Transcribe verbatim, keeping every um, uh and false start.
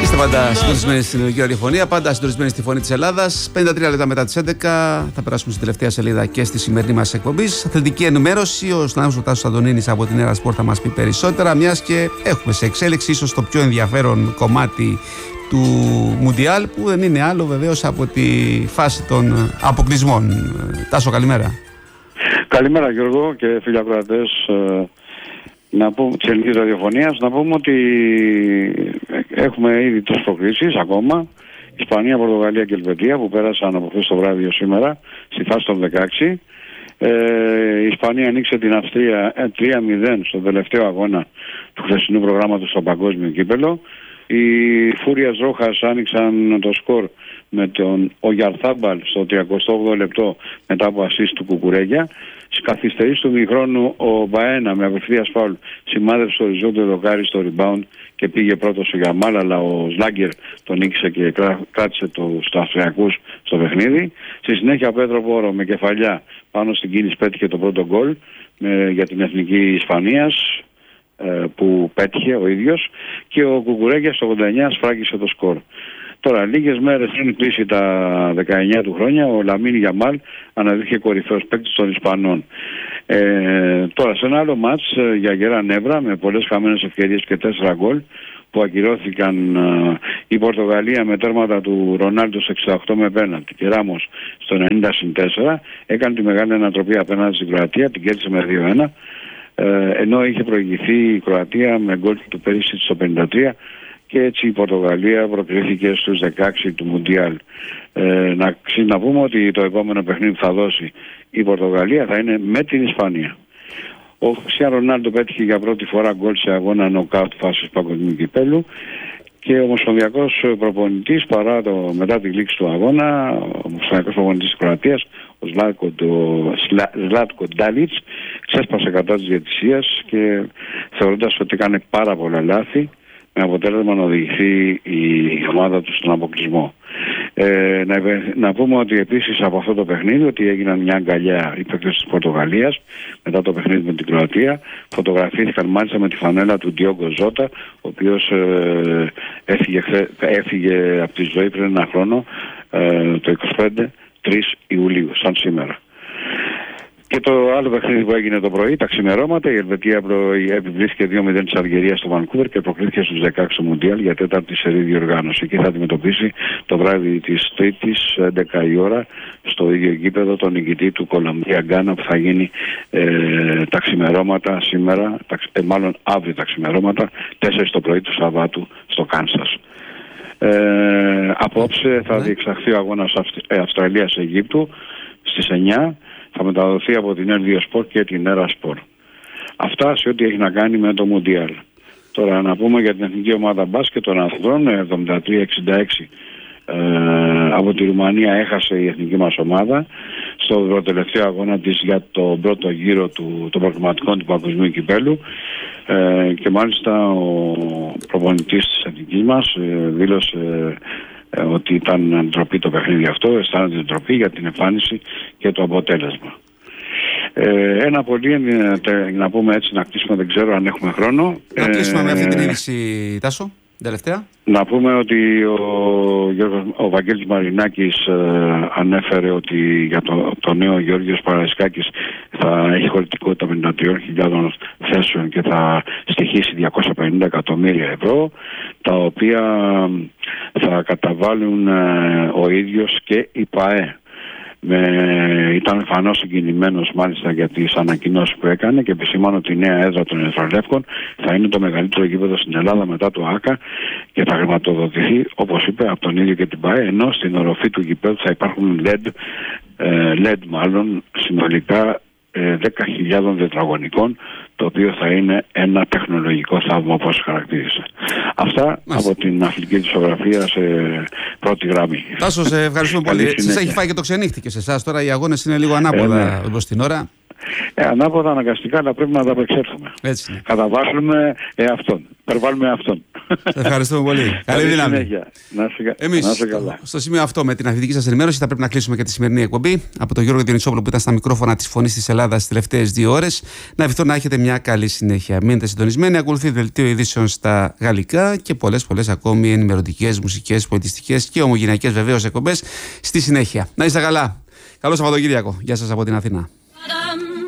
Είστε πάντα συντονισμένοι στην ελληνική ραδιοφωνία, πάντα συντονισμένοι στη Φωνή της Ελλάδας. πενήντα τρία λεπτά μετά τις έντεκα θα περάσουμε στην τελευταία σελίδα και στη σημερινή μας εκπομπή. Αθλητική ενημέρωση. Ο συνάδελφος Τάσος Αντωνίνης από την Έρα Sport θα μας πει περισσότερα, μιας και έχουμε σε εξέλιξη ίσως το πιο ενδιαφέρον κομμάτι του Μουντιάλ, που δεν είναι άλλο βεβαίως από τη φάση των αποκλεισμών. Τάσο, καλημέρα. Καλημέρα Γιώργο και φίλοι ακροατές να πούμε, της ελληνικής ραδιοφωνίας. Να πούμε ότι έχουμε ήδη τρεις προκρίσεις ακόμα. Ισπανία, Πορτογαλία και Ελβετία που πέρασαν από χθες το βράδυ ως σήμερα στη φάση των δεκαέξι. Ε, η Ισπανία ανοίξε την Αυστρία τρία μηδέν στον τελευταίο αγώνα του χθεσινού προγράμματος στο Παγκόσμιο Κύπελλο. Οι Φούριας Ρόχας άνοιξαν το σκορ με τον Ογιαρθάμπαλ στο τριακοστό όγδοο λεπτό μετά από ασίστ του Κουκουρέγια. Στις καθυστερήσεις του μηχρόνου ο Μπαένα με απευθείας φάουλ σημάδεψε το οριζόντιο δοκάρι στο rebound και πήγε πρώτος ο Γιαμάλ, αλλά ο Σλάγκερ τον νίκησε και κράτησε τους Αυστριακούς στο παιχνίδι. Στη συνέχεια ο Πέτρο Πόρο με κεφαλιά πάνω στην κίνηση πέτυχε το πρώτο γκολ για την Εθνική Ισπανίας που πέτυχε ο ίδιος, και ο Κουκουρέγιας στο ογδόντα εννιά σφράγισε το σκορ. Τώρα, λίγες μέρες πριν κλείσει τα δεκαεννιά του χρόνια, ο Λαμίν Γιαμάλ αναδείχθηκε κορυφαίος παίκτης των Ισπανών. Ε, τώρα, σε ένα άλλο μάτς για γερά νεύρα, με πολλές χαμένες ευκαιρίες και τέσσερα γκολ, που ακυρώθηκαν ε, η Πορτογαλία με τέρματα του Ρονάλντο στο εξήντα οκτώ με πέναλτι και Ράμος στο ενενήντα συν τέσσερα, έκανε τη μεγάλη ανατροπή απέναντι στην Κροατία, την κέρδισε με δύο ένα. Ε, ενώ είχε προηγηθεί η Κροατία με γκολ του Περίσιτ στο πενήντα τρία, και έτσι η Πορτογαλία προκρίθηκε στους δεκαέξι του Μουντιάλ. Ε, να, να πούμε ότι το επόμενο παιχνίδι που θα δώσει η Πορτογαλία θα είναι με την Ισπανία. Ο Χριστιάνο Ρονάλντο πέτυχε για πρώτη φορά γκολ σε αγώνα νοκάουτ φάσης Παγκοσμίου Κυπέλλου, και ο ομοσπονδιακός προπονητής, παρά το, μετά τη λήξη του αγώνα, ο ομοσπονδιακός προπονητής της Κροατίας, ο Ζλάτκο Ντάλιτς, ξέσπασε κατά της διαιτησίας και θεωρώντας ότι έκανε πάρα πολλά λάθη, με αποτέλεσμα να οδηγηθεί η ομάδα του στον αποκλεισμό. Ε, να, να πούμε ότι επίσης από αυτό το παιχνίδι ότι έγιναν μια αγκαλιά οι παίκτες της Πορτογαλίας μετά το παιχνίδι με την Κροατία. Φωτογραφήθηκαν μάλιστα με τη φανέλα του Ντιόγκο Ζότα, ο οποίος ε, έφυγε, έφυγε από τη ζωή πριν ένα χρόνο, ε, το είκοσι πέντε Ιουλίου, σαν σήμερα. Και το άλλο παιχνίδι που έγινε το πρωί, τα ξημερώματα, η Ελβετία επιβλήθηκε δύο μηδέν της Αλγερίας στο Βανκούβερ και προκρίθηκε στους δεκαέξι του Μουντιάλ για τέταρτη σερί διοργάνωση. Εκεί θα αντιμετωπίσει το βράδυ της Τρίτης, έντεκα η ώρα, στο ίδιο γήπεδο τον νικητή του Κολομβία Γκάνα, που θα γίνει ε, τα ξημερώματα σήμερα, τα, ε, μάλλον αύριο τα ξημερώματα, τέσσερις το πρωί του Σαββάτου στο Κάνσας. Ε, απόψε θα διεξαχθεί ο αγώνας Αυστραλίας-Αιγύπτου στις εννιά. Θα μεταδοθεί από την Ελ δύο Sport και την Έρα Sport. Αυτά σε ό,τι έχει να κάνει με το Μουντιάλ. Τώρα να πούμε για την εθνική ομάδα μπάσκετ των ανδρών, εβδομήντα τρία εξήντα έξι ε, από τη Ρουμανία έχασε η εθνική μας ομάδα στο τελευταίο αγώνα της για τον πρώτο γύρο του, των προκριματικών του Παγκοσμίου Κυπέλλου, ε, και μάλιστα ο προπονητής της εθνικής μας ε, δήλωσε ε, ότι ήταν ντροπή το παιχνίδι αυτό, αισθάνεται ντροπή για την εμφάνιση και το αποτέλεσμα. Ε, ένα πολύ, να πούμε έτσι, να κλείσουμε, δεν ξέρω αν έχουμε χρόνο. Να κλείσουμε ε, με αυτή την είδηση, Τάσο, τελευταία. Να πούμε ότι ο, Γιώργος, ο Βαγγέλης Μαρινάκης ε, ανέφερε ότι για το, το νέο Γεώργιος Παρασκάκης θα έχει χωρητικότητα πενήντα τρεις χιλιάδες θέσεων και θα στοιχήσει διακόσια πενήντα εκατομμύρια ευρώ, τα οποία θα καταβάλουν ε, ο ίδιος και η ΠΑΕ. Με, ήταν εμφανώς συγκινημένος μάλιστα για τις ανακοινώσεις που έκανε και επισημάνω ότι η νέα έδρα των Ερυθρολεύκων θα είναι το μεγαλύτερο γήπεδο στην Ελλάδα μετά το ΆΚΑ και θα χρηματοδοτηθεί, όπως είπε, από τον ίδιο και την ΠΑΕ, ενώ στην οροφή του γηπέδου θα υπάρχουν ελ ι ντι, ε, ελ ι ντι μάλλον συνολικά ε, δέκα χιλιάδες τετραγωνικών, το οποίο θα είναι ένα τεχνολογικό θαύμα, όπως χαρακτήρισε. Αυτά Μάλιστα. από την αθλητική δισογραφία σε πρώτη γραμμή. Τάσο, σε ευχαριστούμε πολύ. Σας έχει φάει και το ξενύχτη και σε εσάς τώρα. Οι αγώνες είναι λίγο ανάποδα ε, προς την ώρα. Ε, ανάποδα αναγκαστικά, αλλά πρέπει να τα απεξέλθουμε. Έτσι. Καταβάλουμε ε, αυτόν. Περβάλλουμε αυτόν. Σε ευχαριστούμε πολύ. Καλή δύναμη. Να είσαι, Εμείς, να είσαι καλά. Στο σημείο αυτό, με την αθλητική σας ενημέρωση, θα πρέπει να κλείσουμε και τη σημερινή εκπομπή. Από τον Γιώργο Διονυσόπουλο που ήταν στα μικρόφωνα της Φωνής της Ελλάδας τις τελευταίες δύο ώρες. Να ευχηθώ να έχετε μια καλή συνέχεια. Μείνετε συντονισμένοι, ακολουθεί δελτίο ειδήσεων στα γαλλικά και πολλές πολλές ακόμη ενημερωτικές, μουσικές, πολιτιστικές και ομογενειακές βεβαίως εκπομπές στη συνέχεια. Να είστε καλά. Καλό Σαββατοκύριακο. Γεια σας από την Αθήνα.